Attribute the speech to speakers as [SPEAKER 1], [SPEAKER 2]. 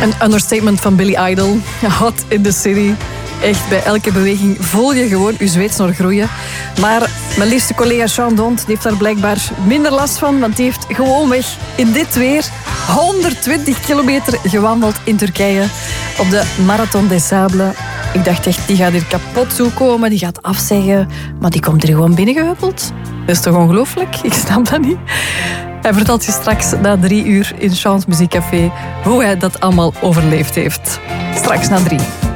[SPEAKER 1] Een understatement van Billy Idol. Hot in the city. Echt, bij elke beweging voel je gewoon je zweetsnor groeien. Maar mijn liefste collega Sean Dont die heeft daar blijkbaar minder last van, want die heeft gewoonweg in dit weer 120 kilometer gewandeld in Turkije op de Marathon des Sables. Ik dacht echt, die gaat hier kapot toekomen, die gaat afzeggen, maar die komt er gewoon binnengehuppeld. Dat is toch ongelooflijk? Ik snap dat niet. Hij vertelt je straks na 3 uur in Sean's Muziekcafé hoe hij dat allemaal overleefd heeft. Straks na 3.